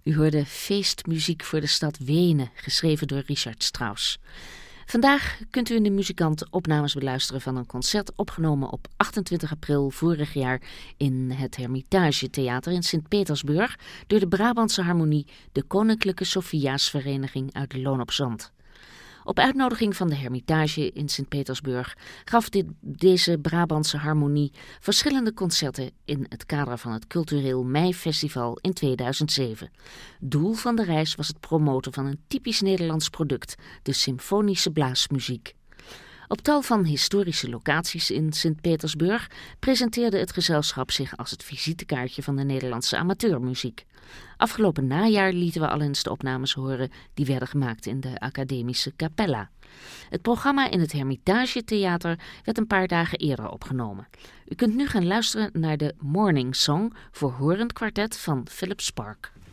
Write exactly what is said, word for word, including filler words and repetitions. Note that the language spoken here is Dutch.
U hoorde Feestmuziek voor de stad Wenen, geschreven door Richard Strauss. Vandaag kunt u in de Muzikant opnames beluisteren van een concert opgenomen op achtentwintig april vorig jaar in het Hermitage Theater in Sint-Petersburg door de Brabantse Harmonie, de Koninklijke Sophia's-vereniging uit Loon op Zand. Op uitnodiging van de Hermitage in Sint-Petersburg gaf dit, deze Brabantse Harmonie verschillende concerten in het kader van het Cultureel Meifestival in tweeduizend zeven. Doel van de reis was het promoten van een typisch Nederlands product, de symfonische blaasmuziek. Op tal van historische locaties in Sint-Petersburg presenteerde het gezelschap zich als het visitekaartje van de Nederlandse amateurmuziek. Afgelopen najaar lieten we al eens de opnames horen die werden gemaakt in de Academische Capella. Het programma in het Hermitage Theater werd een paar dagen eerder opgenomen. U kunt nu gaan luisteren naar de Morning Song voor horend kwartet van Philip Spark.